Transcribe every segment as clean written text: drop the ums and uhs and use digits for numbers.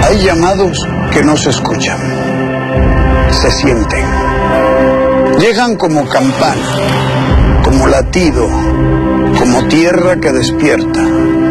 Hay llamados que no se escuchan, se sienten. Llegan como campana, como latido, como tierra que despierta.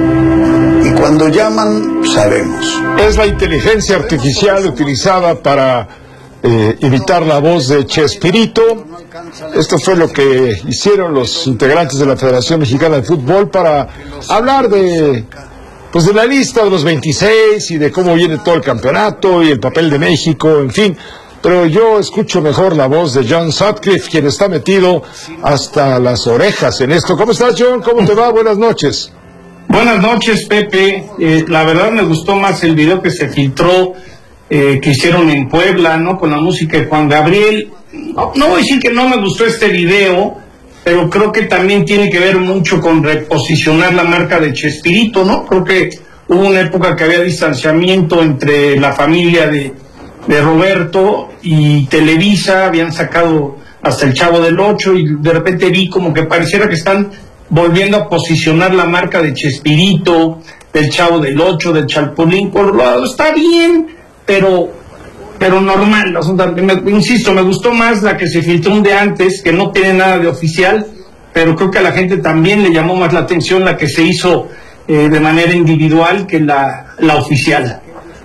Y cuando llaman, sabemos. Es la inteligencia artificial utilizada para imitar la voz de Chespirito. Esto fue lo que hicieron los integrantes de la Federación Mexicana de Fútbol para hablar de la lista de los 26 y de cómo viene todo el campeonato y el papel de México, en fin. Pero yo escucho mejor la voz de John Sutcliffe, quien está metido hasta las orejas en esto. ¿Cómo estás, John? ¿Cómo te va? Buenas noches. Buenas noches, Pepe. La verdad me gustó más el video que se filtró, que hicieron en Puebla, ¿no? Con la música de Juan Gabriel. No voy a decir que no me gustó este video, pero creo que también tiene que ver mucho con reposicionar la marca de Chespirito, ¿no? Creo que hubo una época que había distanciamiento entre la familia de Roberto y Televisa, habían sacado hasta el Chavo del Ocho y de repente vi como que pareciera que están volviendo a posicionar la marca de Chespirito, del Chavo del Ocho, del Chapulín Colorado. Está bien, pero normal. O sea, insisto, me gustó más la que se filtró un día antes, que no tiene nada de oficial, pero creo que a la gente también le llamó más la atención la que se hizo de manera individual que la oficial.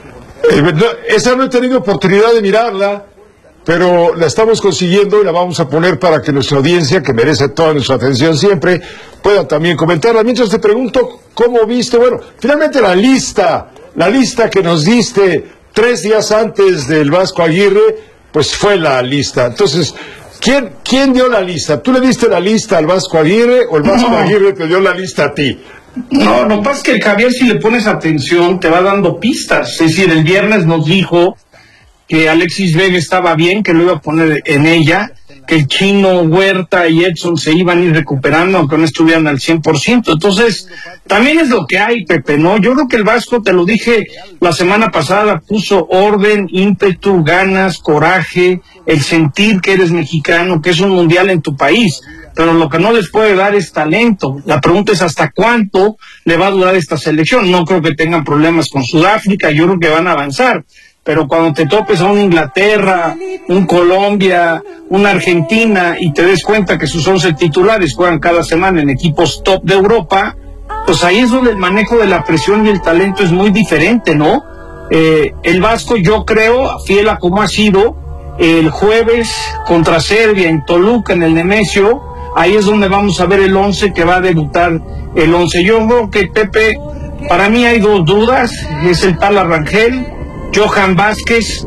Esa no he tenido oportunidad de mirarla, pero la estamos consiguiendo y la vamos a poner para que nuestra audiencia, que merece toda nuestra atención siempre, pueda también comentarla. Mientras te pregunto, ¿cómo viste? Bueno, finalmente la lista que nos diste 3 días antes del Vasco Aguirre, pues fue la lista. Entonces, ¿quién dio la lista? ¿Tú le diste la lista al Vasco Aguirre o el Vasco Aguirre te dio la lista a ti? No, lo que pasa es que el Javier, si le pones atención, te va dando pistas. Es decir, el viernes nos dijo que Alexis Vega estaba bien, que lo iba a poner en ella, que el Chino, Huerta y Edson se iban a ir recuperando, aunque no estuvieran al 100%. Entonces, también es lo que hay, Pepe, ¿no? Yo creo que el Vasco, te lo dije la semana pasada, puso orden, ímpetu, ganas, coraje, el sentir que eres mexicano, que es un mundial en tu país. Pero lo que no les puede dar es talento. La pregunta es hasta cuánto le va a durar esta selección. No creo que tengan problemas con Sudáfrica, yo creo que van a avanzar. Pero cuando te topes a una Inglaterra, un Colombia, una Argentina y te des cuenta que sus 11 titulares juegan cada semana en equipos top de Europa, pues ahí es donde el manejo de la presión y el talento es muy diferente, ¿no? El Vasco, yo creo, fiel a como ha sido, el jueves contra Serbia en Toluca, en el Nemesio, ahí es donde vamos a ver el 11 que va a debutar el 11. Yo creo que, Pepe, para mí hay 2 dudas, es el tal Arrangel, Johan Vázquez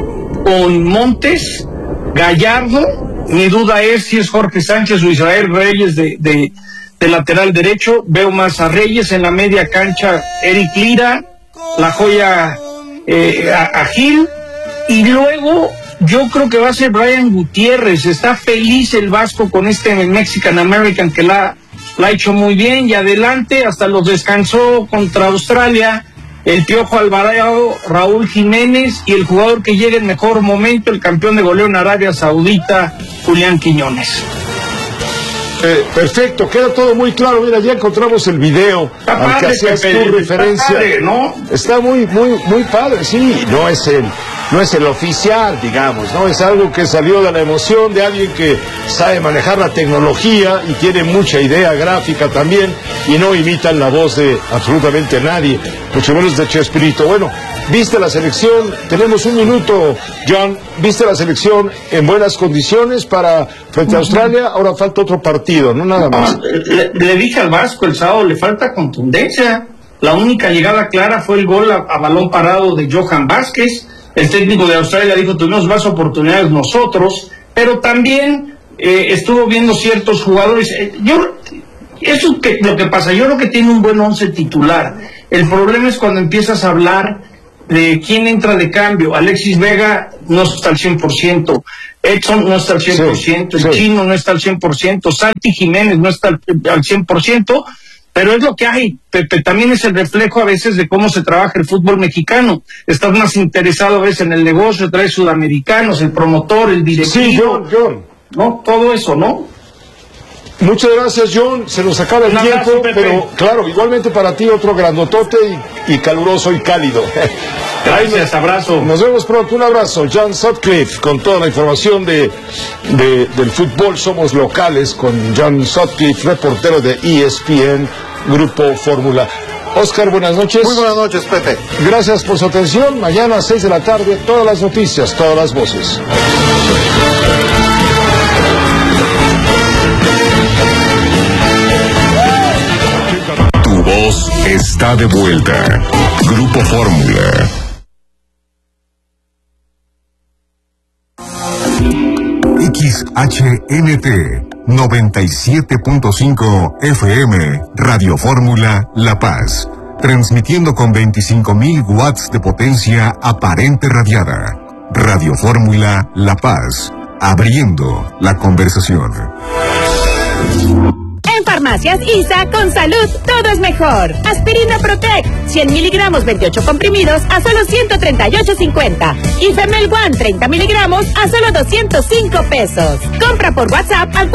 con Montes, Gallardo. Mi duda es si es Jorge Sánchez o Israel Reyes de lateral derecho. Veo más a Reyes en la media cancha, Eric Lira, la joya a Gil, y luego yo creo que va a ser Brian Gutiérrez. Está feliz el Vasco con este Mexican American que la ha hecho muy bien, y adelante hasta los descansó contra Australia el Piojo Alvarado, Raúl Jiménez, y el jugador que llega en mejor momento, el campeón de goleo en Arabia Saudita, Julián Quiñones. Perfecto, queda todo muy claro. Mira, ya encontramos el video al que hacías tu referencia. Está padre, ¿no? Está muy padre, sí. No es el oficial, digamos, ¿no? Es algo que salió de la emoción de alguien que sabe manejar la tecnología y tiene mucha idea gráfica también, y no imitan la voz de absolutamente nadie, mucho menos de Chespirito. Bueno, ¿viste la selección? Tenemos 1 minuto, John. ¿Viste la selección en buenas condiciones para frente a Australia? Ahora falta otro partido, no nada más. Le dije al Vasco el sábado, le falta contundencia. La única llegada clara fue el gol a balón parado de Johan Vázquez. El técnico de Australia dijo, tuvimos más oportunidades nosotros, pero también estuvo viendo ciertos jugadores. Lo que pasa, yo creo que tiene un buen 11 titular. El problema es cuando empiezas a hablar de quién entra de cambio. Alexis Vega no está al 100%, Edson no está al 100%, el Chino no está al 100%, Santi Jiménez no está al 100%, pero es lo que hay, Pepe. También es el reflejo a veces de cómo se trabaja el fútbol mexicano. Estás más interesado a veces en el negocio, traes sudamericanos, el promotor, el directivo, John. ¿no? Todo eso, ¿no? Muchas gracias, John. Se nos acaba el tiempo, pero claro, igualmente para ti otro grandotote y caluroso y cálido. Gracias, abrazo. Nos vemos pronto, un abrazo. John Sutcliffe con toda la información del fútbol. Somos locales con John Sutcliffe, reportero de ESPN, Grupo Fórmula. Oscar, buenas noches. Muy buenas noches, Pepe. Gracias por su atención. Mañana a 6 de la tarde, todas las noticias, todas las voces. Tu voz está de vuelta. Grupo Fórmula. XHNT 97.5 FM, Radio Fórmula La Paz, transmitiendo con 25.000 watts de potencia aparente radiada. Radio Fórmula La Paz, abriendo la conversación. En Farmacias ISA, con salud, todo es mejor. Aspirina Protect, 100 miligramos, 28 comprimidos, a solo 138.50. Y Femel One, 30 miligramos, a solo 205 pesos. Compra por WhatsApp al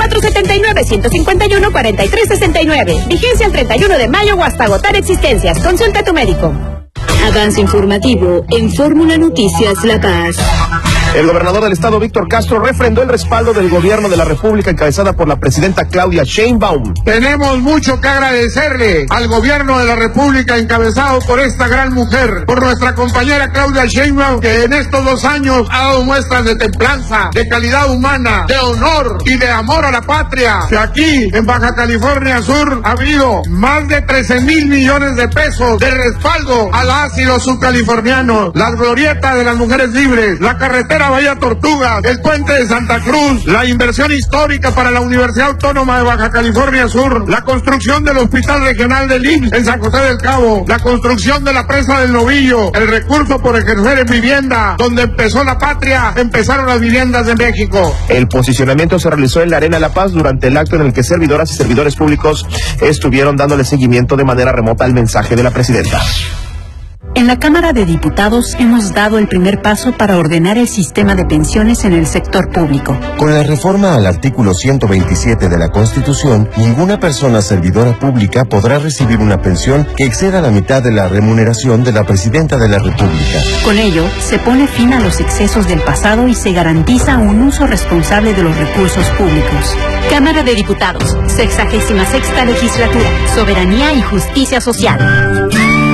479-151-4369. Vigencia el 31 de mayo o hasta agotar existencias. Consulta a tu médico. Avance informativo en Fórmula Noticias La Paz. El gobernador del estado, Víctor Castro, refrendó el respaldo del gobierno de la República encabezada por la presidenta Claudia Sheinbaum. Tenemos mucho que agradecerle al gobierno de la República encabezado por esta gran mujer, por nuestra compañera Claudia Sheinbaum, que en estos 2 años ha dado muestras de templanza, de calidad humana, de honor y de amor a la patria. Que aquí, en Baja California Sur, ha habido más de 13,000 millones de pesos de respaldo a las y los subcalifornianos, las glorietas de las mujeres libres, la carretera Bahía Tortugas, el puente de Santa Cruz, la inversión histórica para la Universidad Autónoma de Baja California Sur, la construcción del Hospital Regional del IMSS en San José del Cabo, la construcción de la presa del Novillo, el recurso por ejercer en vivienda, donde empezó la patria, empezaron las viviendas de México. El posicionamiento se realizó en la Arena La Paz durante el acto en el que servidoras y servidores públicos estuvieron dándole seguimiento de manera remota al mensaje de la presidenta. En la Cámara de Diputados hemos dado el primer paso para ordenar el sistema de pensiones en el sector público. Con la reforma al artículo 127 de la Constitución, ninguna persona servidora pública podrá recibir una pensión que exceda la mitad de la remuneración de la Presidenta de la República. Con ello, se pone fin a los excesos del pasado y se garantiza un uso responsable de los recursos públicos. Cámara de Diputados, 66ª Legislatura, Soberanía y Justicia Social.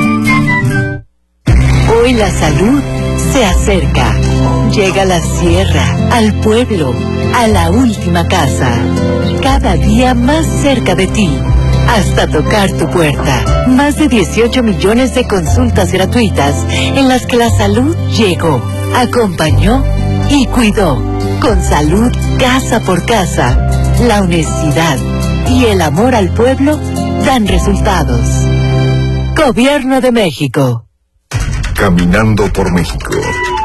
Hoy la salud se acerca. Llega a la sierra, al pueblo, a la última casa. Cada día más cerca de ti, hasta tocar tu puerta. Más de 18 millones de consultas gratuitas en las que la salud llegó, acompañó y cuidó. Con salud casa por casa, la honestidad y el amor al pueblo dan resultados. Gobierno de México. Caminando por México.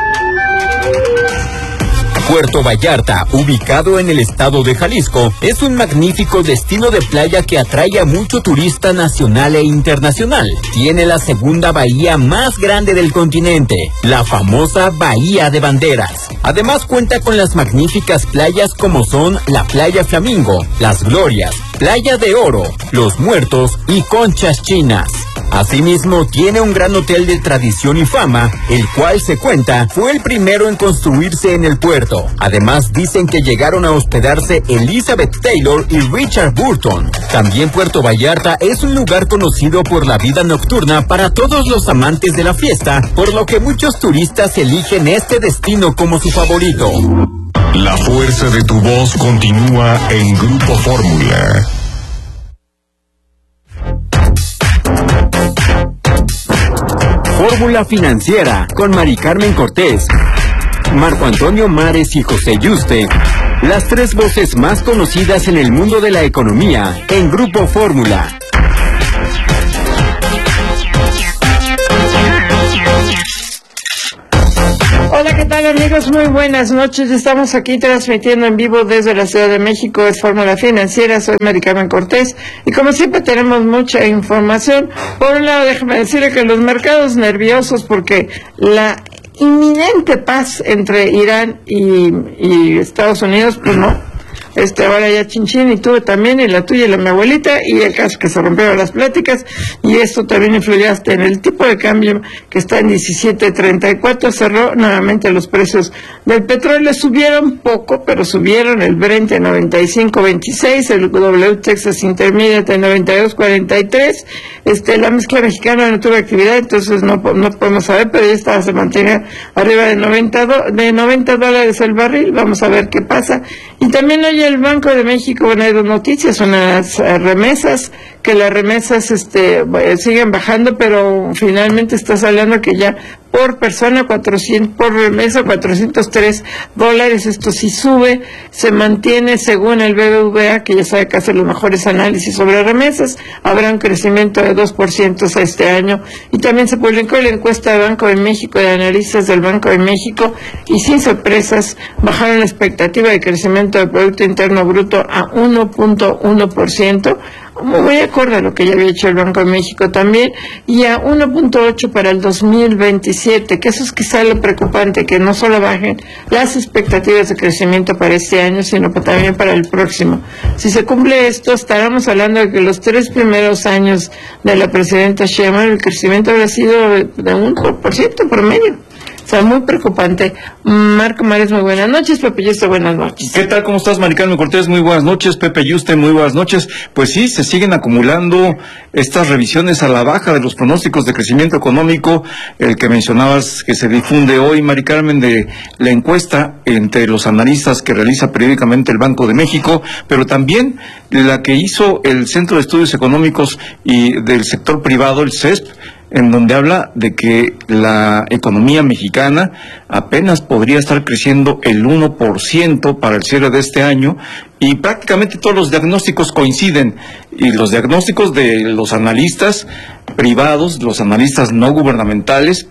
Puerto Vallarta, ubicado en el estado de Jalisco, es un magnífico destino de playa que atrae a mucho turista nacional e internacional. Tiene la segunda bahía más grande del continente, la famosa Bahía de Banderas. Además cuenta con las magníficas playas como son la Playa Flamingo, Las Glorias, Playa de Oro, Los Muertos y Conchas Chinas. Asimismo, tiene un gran hotel de tradición y fama, el cual se cuenta fue el primero en construirse en el puerto. Además, dicen que llegaron a hospedarse Elizabeth Taylor y Richard Burton. También Puerto Vallarta es un lugar conocido por la vida nocturna para todos los amantes de la fiesta, por lo que muchos turistas eligen este destino como su favorito. La fuerza de tu voz continúa en Grupo Fórmula. Fórmula Financiera con Mari Carmen Cortés, Marco Antonio Mares y José Yuste, las 3 voces más conocidas en el mundo de la economía en Grupo Fórmula. Hola, ¿qué tal, amigos? Muy buenas noches. Estamos aquí transmitiendo en vivo desde la Ciudad de México. Es Fórmula Financiera. Soy Mari Carmen Cortés. Y como siempre tenemos mucha información. Por un lado, déjame decirle que los mercados nerviosos porque la inminente paz entre Irán y Estados Unidos, pues no ahora ya chinchín, y tuve también, y la tuya y la de mi abuelita, y el caso que se rompieron las pláticas, y esto también influyó hasta en el tipo de cambio que está en 17.34, cerró nuevamente los precios del petróleo, subieron poco, pero subieron el Brent en 95.26, el W Texas Intermediate en 92.43, la mezcla mexicana no tuvo actividad, entonces no podemos saber, pero ya se mantiene arriba de $90 el barril, vamos a ver qué pasa. Y también hoy el Banco de México, bueno, hay dos noticias, unas remesas, que las remesas siguen bajando, pero finalmente está saliendo que ya por persona por remesa $403, esto sí sube, se mantiene según el BBVA, que ya sabe que hace los mejores análisis sobre remesas, habrá un crecimiento de 2% este año, y también se publicó la encuesta de Banco de México, de analistas del Banco de México, y sin sorpresas, bajaron la expectativa de crecimiento del Producto Interno Bruto a 1.1%, muy acorde a lo que ya había hecho el Banco de México también, y a 1.8 para el 2027, que eso es quizá lo preocupante, que no solo bajen las expectativas de crecimiento para este año, sino también para el próximo. Si se cumple esto, estaremos hablando de que los 3 primeros años de la presidenta Sheinbaum, el crecimiento habrá sido de 1% promedio. O sea, muy preocupante. Marco Mares, muy buenas noches. Pepe Yuste, buenas noches. ¿Qué tal? ¿Cómo estás, Mari Carmen Cortés? Muy buenas noches. Pepe Yuste, muy buenas noches. Pues sí, se siguen acumulando estas revisiones a la baja de los pronósticos de crecimiento económico, el que mencionabas que se difunde hoy, Mari Carmen, de la encuesta entre los analistas que realiza periódicamente el Banco de México, pero también la que hizo el Centro de Estudios Económicos y del Sector Privado, el CESP, en donde habla de que la economía mexicana apenas podría estar creciendo el 1% para el cierre de este año, y prácticamente todos los diagnósticos coinciden, y los diagnósticos de los analistas privados, los analistas no gubernamentales,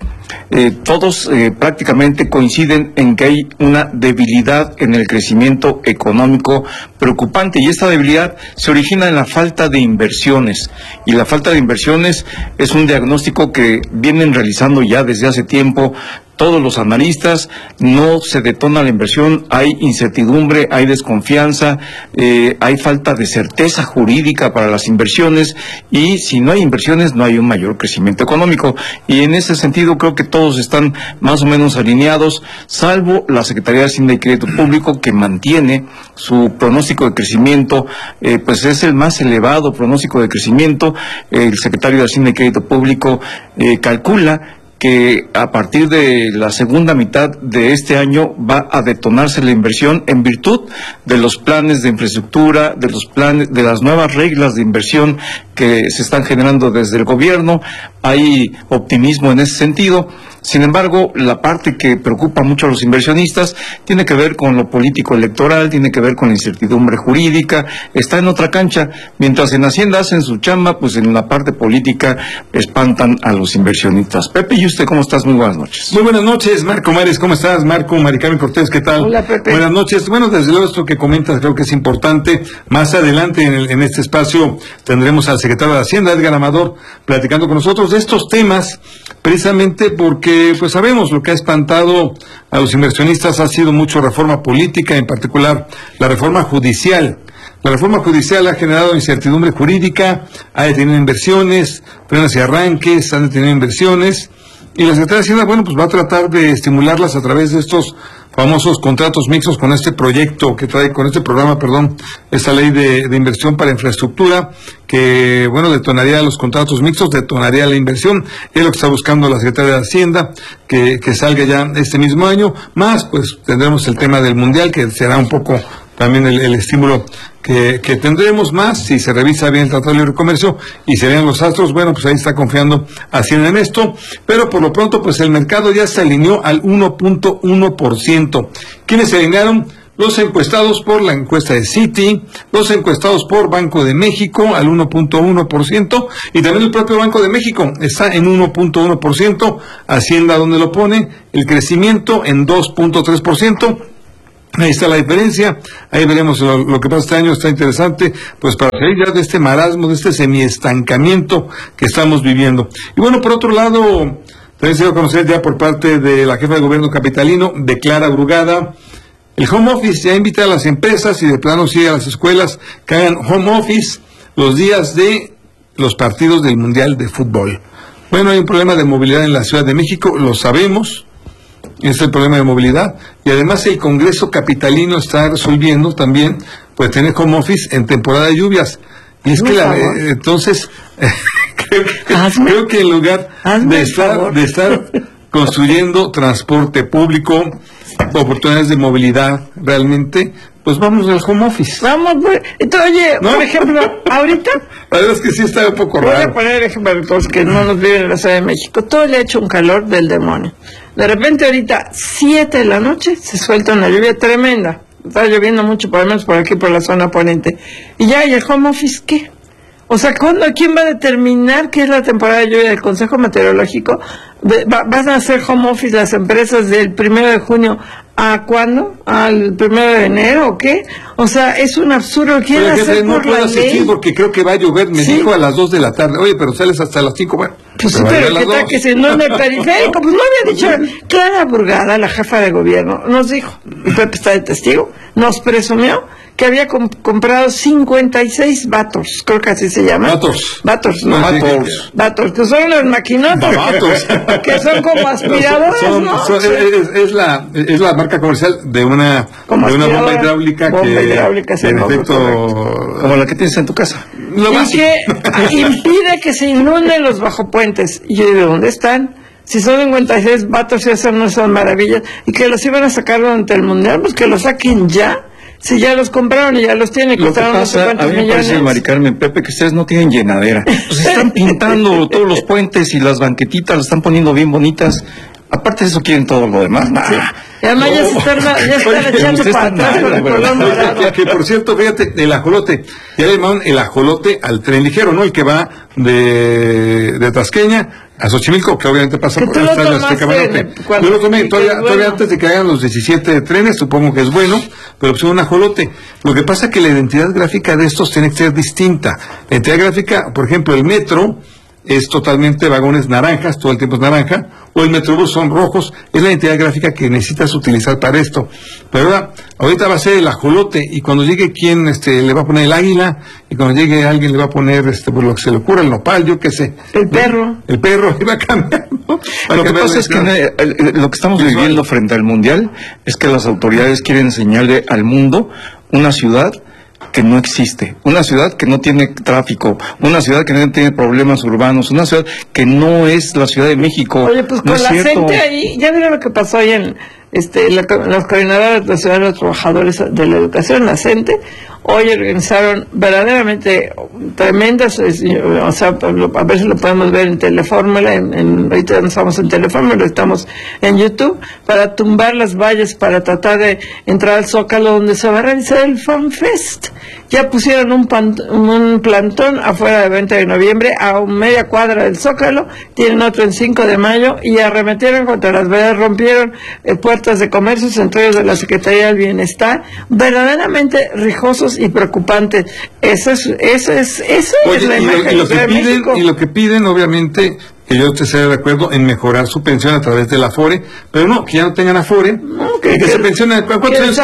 todos prácticamente coinciden en que hay una debilidad en el crecimiento económico preocupante, y esta debilidad se origina en la falta de inversiones, y la falta de inversiones es un diagnóstico que vienen realizando ya desde hace tiempo todos los analistas. No se detona la inversión, hay incertidumbre, hay desconfianza, hay falta de certeza jurídica para las inversiones, y si no hay inversiones no hay un mayor crecimiento económico, y en ese sentido creo que todos están más o menos alineados, salvo la Secretaría de Hacienda y Crédito Público, que mantiene su pronóstico de crecimiento, pues es el más elevado pronóstico de crecimiento. El secretario de Hacienda y Crédito Público calcula que a partir de la segunda mitad de este año va a detonarse la inversión en virtud de los planes de infraestructura, de los planes, de las nuevas reglas de inversión que se están generando desde el gobierno. Hay optimismo en ese sentido. Sin embargo, la parte que preocupa mucho a los inversionistas tiene que ver con lo político electoral, tiene que ver con la incertidumbre jurídica, está en otra cancha. Mientras en Hacienda hacen su chamba, pues en la parte política espantan a los inversionistas. Pepe, ¿y usted cómo estás? Muy buenas noches. Muy buenas noches, Marco Mares, ¿cómo estás? Marco, Mari Carmen Cortés, ¿qué tal? Hola, Pepe. Buenas noches. Bueno, desde luego esto que comentas creo que es importante. Más adelante en este espacio tendremos al secretario de Hacienda, Edgar Amador, platicando con nosotros de estos temas, precisamente porque pues sabemos lo que ha espantado a los inversionistas ha sido mucho reforma política, en particular la reforma judicial. La reforma judicial ha generado incertidumbre jurídica, ha detenido inversiones, frenos y arranques, han detenido inversiones, y la Secretaría de Hacienda, bueno, pues va a tratar de estimularlas a través de estos famosos contratos mixtos, con este proyecto que trae, con este programa, esta ley de inversión para infraestructura, que, bueno, detonaría los contratos mixtos, detonaría la inversión. Es lo que está buscando la Secretaría de Hacienda, que salga ya este mismo año. Más, pues, tendremos el tema del Mundial, que será un poco también el estímulo que tendremos, más si se revisa bien el Tratado de Libre Comercio y se vean los astros. Bueno, pues ahí está confiando Hacienda en esto, pero por lo pronto pues el mercado ya se alineó al 1.1%. ¿Quiénes se alinearon? Los encuestados por la encuesta de Citi, los encuestados por Banco de México al 1.1%, y también el propio Banco de México está en 1.1%, Hacienda, ¿dónde lo pone? El crecimiento en 2.3%. Ahí está la diferencia, ahí veremos lo que pasa este año. Está interesante, pues para salir ya de este marasmo, de este semiestancamiento que estamos viviendo. Y bueno, por otro lado, también se dio a conocer ya por parte de la jefa de gobierno capitalino, de Clara Brugada, El home office ya invita a las empresas y de plano sigue a las escuelas que hagan home office los días de los partidos del Mundial de Fútbol. Bueno, hay un problema de movilidad en la Ciudad de México, lo sabemos, es el problema de movilidad, y además el Congreso capitalino está resolviendo también, pues, tener home office en temporada de lluvias. Y es que entonces, creo que en lugar de estar construyendo transporte público, oportunidades de movilidad realmente, pues vamos al home office. Vamos, entonces, oye, ¿no? Por ejemplo, ahorita... La verdad es que sí está un poco raro. Voy a poner ejemplo para todos que no nos viven en la Ciudad de México. Todo le ha hecho un calor del demonio. De repente ahorita, 7 de la noche, se suelta una lluvia tremenda. Está lloviendo mucho, por lo menos por aquí, por la zona poniente. Y ya, ¿y el home office qué? O sea, ¿quién va a determinar qué es la temporada de lluvia? ¿El Consejo Meteorológico? ¿Van a hacer home office las empresas del 1 de junio a cuándo? ¿Al 1 de enero o qué? O sea, es un absurdo. ¿Quieren hacer no por puedo la asistir ley? Porque creo que va a llover. Me dijo a las 2 de la tarde. Oye, pero sales hasta las 5. Bueno, pues sí, pero ¿qué tal que si no en el periférico? Pues no había dicho. Clara Burgada, la jefa de gobierno, nos dijo, y Pepe está de testigo, nos presumió que había comprado 56 Vators, creo que así se llama. Vators, que son los maquinotos, que son como aspiradoras, ¿no? Es la marca comercial de una bomba hidráulica en efecto, como la que tienes en tu casa. Y que impide que se inunden los bajopuentes. Y yo digo, ¿dónde están? Si son 56 Vators, esas no son maravillas. Y que los iban a sacar durante el Mundial, pues que los saquen ya. Si ya los compraron y ya los tienen, lo que pasa, a mí me parece, Mari Carmen, Pepe, que ustedes no tienen llenadera. Pues están pintando todos los puentes y las banquetitas, las están poniendo bien bonitas. Aparte de eso, quieren todo lo demás. Sí. Y además ya están echando para atrás con el color morado. Que por cierto, fíjate, el ajolote, ya le llamaron el ajolote al tren ligero, ¿no? El que va de Tasqueña a Xochimilco, que obviamente pasa por el Camarote. Yo lo tomé todavía antes de que hagan los 17 trenes, supongo que es bueno, pero pues un ajolote. Lo que pasa es que la identidad gráfica de estos tiene que ser distinta. La identidad gráfica, por ejemplo, el metro es totalmente vagones naranjas, todo el tiempo es naranja, o el Metrobús son rojos, es la identidad gráfica que necesitas utilizar para esto. Pero ahorita va a ser el ajolote, y cuando llegue quien le va a poner el águila, y cuando llegue alguien le va a poner por lo que se le ocurra, el nopal, yo qué sé. El perro, y va a cambiar, ¿no? Lo que pasa es que lo que estamos viviendo frente al Mundial es que las autoridades quieren enseñarle al mundo una ciudad que no existe, una ciudad que no tiene tráfico, una ciudad que no tiene problemas urbanos, una ciudad que no es la Ciudad de México. Oye, pues con la gente ahí, ya vieron lo que pasó ahí en las coordinadoras nacionales de los trabajadores de la educación, la CENTE. Hoy organizaron verdaderamente tremendas, o sea, a ver si lo podemos ver en Telefórmula, ahorita no estamos en Telefórmula, estamos en YouTube, para tumbar las vallas, para tratar de entrar al Zócalo, donde se va a realizar el FanFest. Ya pusieron un plantón afuera del 20 de noviembre, a media cuadra del Zócalo, tienen otro en 5 de mayo, y arremetieron contra las vallas, rompieron puertas de comercios, entre ellos de la Secretaría del Bienestar, verdaderamente rijosos y preocupantes. Eso es la imagen de México. Y lo que piden, obviamente, que yo esté de acuerdo en mejorar su pensión a través del Afore, pero no, que ya no tengan Afore, que se pensionen. ¿A cuántos años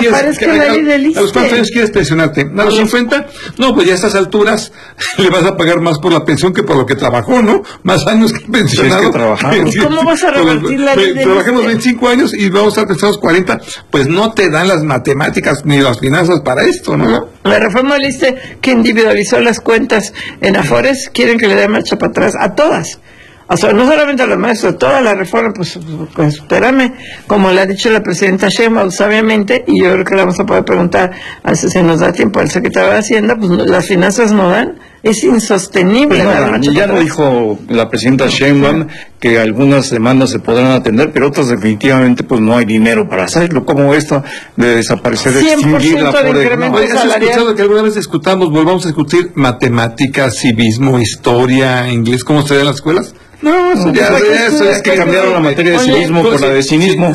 quieres pensionarte? ¿A los 50? No, pues ya a estas alturas le vas a pagar más por la pensión que por lo que trabajó, ¿no? Más años que pensionado. ¿Cómo vas a revertir la ley del Trabajemos 25 años y vamos a estar pensionados 40, pues no te dan las matemáticas ni las finanzas para esto, ¿no? La reforma del ISSSTE, que individualizó las cuentas en Afores, quieren que le den marcha para atrás a todas. O sea, no solamente a los maestros, toda la reforma, pues espérame, como le ha dicho la presidenta Sheinbaum sabiamente, y yo creo que le vamos a poder preguntar, a ver si nos da tiempo al secretario de Hacienda, pues las finanzas no dan, es insostenible. Pues ya lo dijo la presidenta Sheinbaum, que algunas demandas se podrán atender, pero otras definitivamente pues no hay dinero para hacerlo, como esta de desaparecer, extinguir la incremento salarial. ¿Has escuchado que alguna vez volvamos a discutir matemáticas, civismo, historia, inglés, cómo se da en las escuelas? No, eso es que cambiaron la materia de civismo por la de cinismo.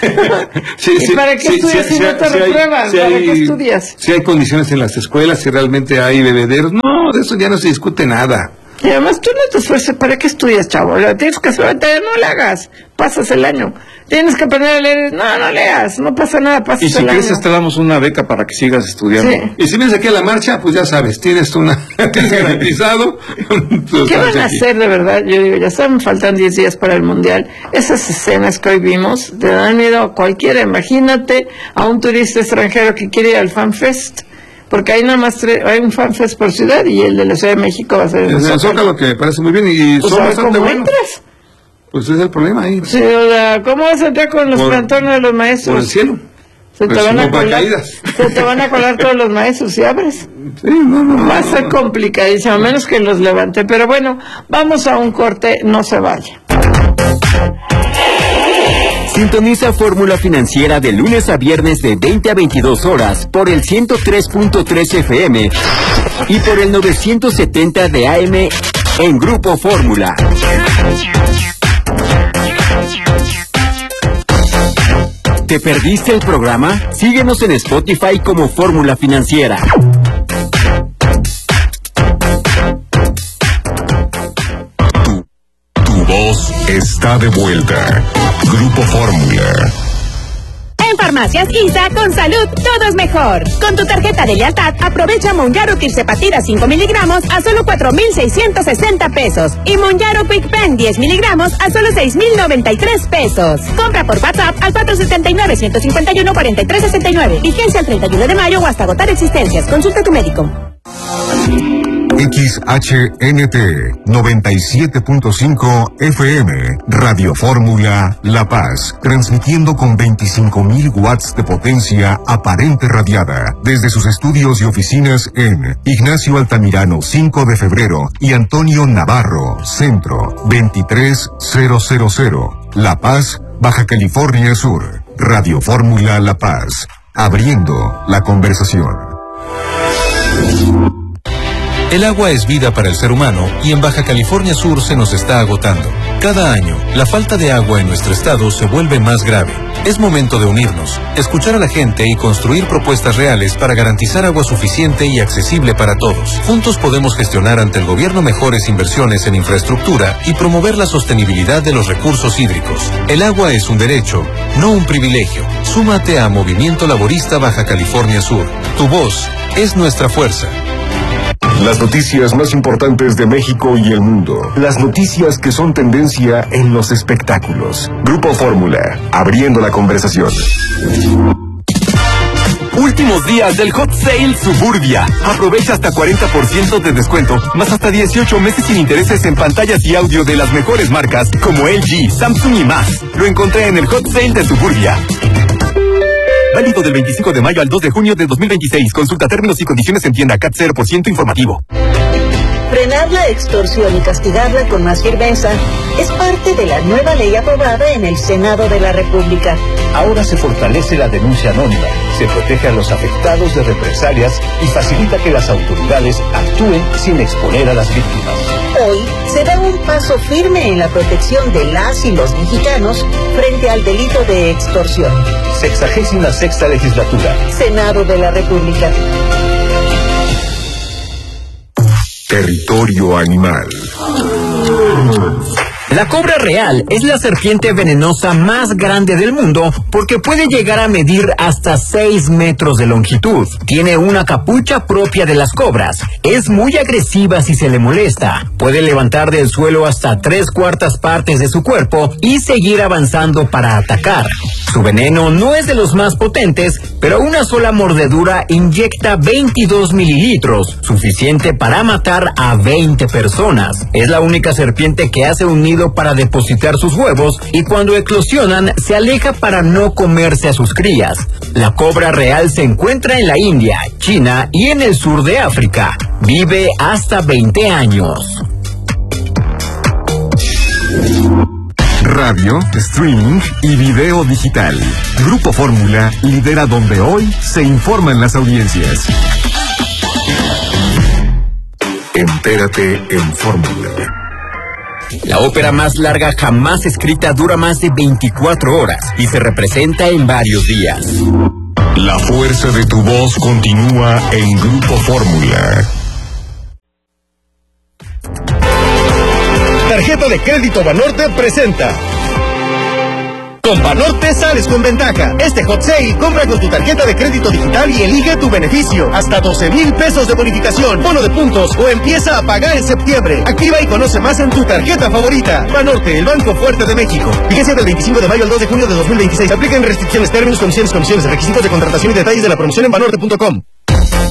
¿Y para qué estudias si no te repruebas? ¿Para qué estudias? Si hay condiciones en las escuelas, si realmente hay bebederos, no, de eso ya no se discute nada. Y además tú no te esfuerces, ¿para qué estudias, chavo? Tienes que hacer, no le hagas, pasas el año. Tienes que aprender a leer, no leas, no pasa nada, pasas el año. Y si quieres te damos una beca para que sigas estudiando. Sí. Y si vienes aquí a la marcha, pues ya sabes, tienes garantizado. ¿Qué van a hacer de verdad? Yo digo, ya saben, faltan 10 días para el Mundial. Esas escenas que hoy vimos, te dan miedo a cualquiera. Imagínate a un turista extranjero que quiere ir al FanFest. Porque hay nada más hay un FanFest por ciudad y el de la Ciudad de México va a ser el Zócalo, que me parece muy bien y pues son bastante buenos. Entras? Pues es el problema ahí. Sí, o sea, ¿cómo vas a entrar con los plantones de los maestros? Por el cielo. Se te van a colar todos los maestros si abres. Sí, no. Va a ser complicadísimo, a menos que los levante. Pero bueno, vamos a un corte, no se vaya. Sintoniza Fórmula Financiera de lunes a viernes de 20 a 22 horas por el 103.3 FM y por el 970 de AM en Grupo Fórmula. ¿Te perdiste el programa? Síguenos en Spotify como Fórmula Financiera. Tu voz está de vuelta. Grupo Fórmula. En Farmacias ISA, con salud, todo es mejor. Con tu tarjeta de lealtad, aprovecha Monjaro Tirzepatida 5 miligramos a solo 4,660 pesos. Y Monjaro Quick Pen 10 miligramos a solo 6,093 pesos. Compra por WhatsApp al 479-151-4369. Vigencia el 31 de mayo o hasta agotar existencias. Consulta a tu médico. XHNT 97.5 FM, Radio Fórmula La Paz, transmitiendo con 25.000 watts de potencia aparente radiada, desde sus estudios y oficinas en Ignacio Altamirano 5 de febrero y Antonio Navarro, Centro 23000, La Paz, Baja California Sur. Radio Fórmula La Paz, abriendo la conversación. El agua es vida para el ser humano y en Baja California Sur se nos está agotando. Cada año, la falta de agua en nuestro estado se vuelve más grave. Es momento de unirnos, escuchar a la gente y construir propuestas reales para garantizar agua suficiente y accesible para todos. Juntos podemos gestionar ante el gobierno mejores inversiones en infraestructura y promover la sostenibilidad de los recursos hídricos. El agua es un derecho, no un privilegio. Súmate a Movimiento Laborista Baja California Sur. Tu voz es nuestra fuerza. Las noticias más importantes de México y el mundo. Las noticias que son tendencia en los espectáculos. Grupo Fórmula, abriendo la conversación. Últimos días del Hot Sale Suburbia. Aprovecha hasta 40% de descuento, más hasta 18 meses sin intereses en pantallas y audio de las mejores marcas como LG, Samsung y más. Lo encontré en el Hot Sale de Suburbia. Válido del 25 de mayo al 2 de junio de 2026. Consulta términos y condiciones en tienda CAT 0% informativo. Frenar la extorsión y castigarla con más firmeza es parte de la nueva ley aprobada en el Senado de la República. Ahora se fortalece la denuncia anónima, se protege a los afectados de represalias y facilita que las autoridades actúen sin exponer a las víctimas. Hoy se da un paso firme en la protección de las y los mexicanos frente al delito de extorsión. 66ª legislatura. Senado de la República. Territorio animal. La cobra real es la serpiente venenosa más grande del mundo porque puede llegar a medir hasta 6 metros de longitud. Tiene una capucha propia de las cobras. Es muy agresiva si se le molesta. Puede levantar del suelo hasta 3/4 partes de su cuerpo y seguir avanzando para atacar. Su veneno no es de los más potentes, pero una sola mordedura inyecta 22 mililitros, suficiente para matar a 20 personas. Es la única serpiente que hace un nido para depositar sus huevos y cuando eclosionan se aleja para no comerse a sus crías. La cobra real se encuentra en la India, China y en el sur de África. Vive hasta 20 años. Radio, streaming y video digital. Grupo Fórmula lidera donde hoy se informan las audiencias. Entérate en Fórmula. La ópera más larga jamás escrita dura más de 24 horas y se representa en varios días. La fuerza de tu voz continúa en Grupo Fórmula. Tarjeta de crédito Banorte presenta. Con Banorte sales con ventaja. Este hot sale, compra con tu tarjeta de crédito digital y elige tu beneficio. Hasta 12,000 pesos de bonificación, bono de puntos o empieza a pagar en septiembre. Activa y conoce más en tu tarjeta favorita. Banorte, el banco fuerte de México. Vigencia del 25 de mayo al 2 de junio de 2026. Aplican restricciones, términos, condiciones, requisitos de contratación y detalles de la promoción en banorte.com.